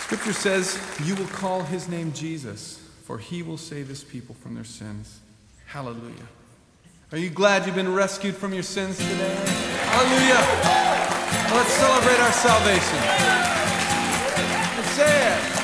Scripture says, you will call his name Jesus, for he will save his people from their sins. Hallelujah. Are you glad you've been rescued from your sins today? Hallelujah. Let's celebrate our salvation. Let's say it.